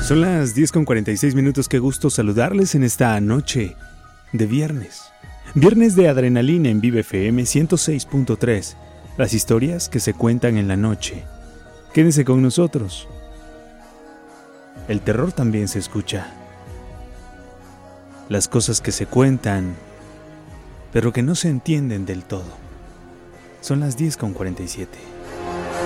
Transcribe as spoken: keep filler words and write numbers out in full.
Son las diez con cuarenta y seis minutos, qué gusto saludarles en esta noche de viernes. Viernes de adrenalina en Vive F M ciento seis punto tres. Las historias que se cuentan en la noche. Quédense con nosotros. El terror también se escucha. Las cosas que se cuentan, pero que no se entienden del todo. Son las diez con cuarenta y siete.